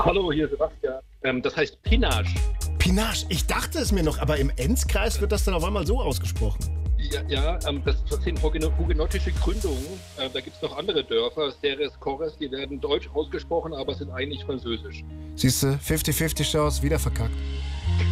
Hallo, hier Sebastian. Das heißt Pinasch. Pinache, ich dachte es mir noch, aber im Enzkreis wird das dann auf einmal so ausgesprochen. Das sind hugenottische Gründungen. Da gibt es noch andere Dörfer, Serres, Corres, die werden deutsch ausgesprochen, aber sind eigentlich französisch. Siehst du, 50-50 Chance, wieder verkackt.